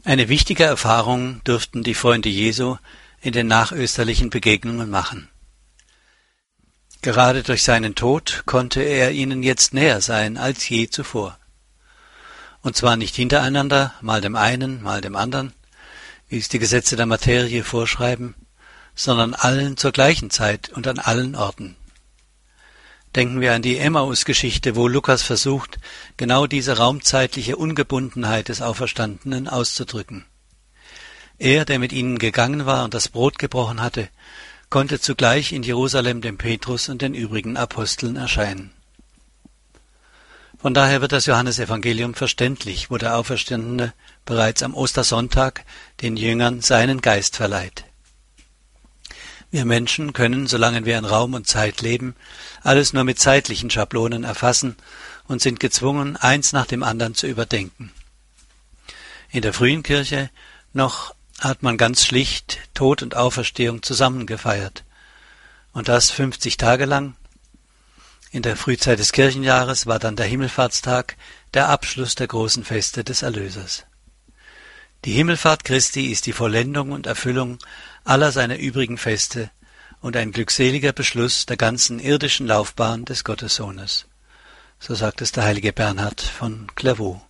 Eine wichtige Erfahrung durften die Freunde Jesu in den nachösterlichen Begegnungen machen. Gerade durch seinen Tod konnte er ihnen jetzt näher sein als je zuvor. Und zwar nicht hintereinander, mal dem einen, mal dem anderen, wie es die Gesetze der Materie vorschreiben, sondern allen zur gleichen Zeit und an allen Orten. Denken wir an die Emmaus-Geschichte, wo Lukas versucht, genau diese raumzeitliche Ungebundenheit des Auferstandenen auszudrücken. Er, der mit ihnen gegangen war und das Brot gebrochen hatte, konnte zugleich in Jerusalem dem Petrus und den übrigen Aposteln erscheinen. Von daher wird das Johannesevangelium verständlich, wo der Auferstandene bereits am Ostersonntag den Jüngern seinen Geist verleiht. Wir Menschen können, solange wir in Raum und Zeit leben, alles nur mit zeitlichen Schablonen erfassen und sind gezwungen, eins nach dem anderen zu überdenken. In der frühen Kirche noch hat man ganz schlicht Tod und Auferstehung zusammen gefeiert, und das 50 Tage lang. In der Frühzeit des Kirchenjahres war dann der Himmelfahrtstag der Abschluss der großen Feste des Erlösers. Die Himmelfahrt Christi ist die Vollendung und Erfüllung aller seiner übrigen Feste und ein glückseliger Beschluss der ganzen irdischen Laufbahn des Gottessohnes. So sagt es der heilige Bernhard von Clairvaux.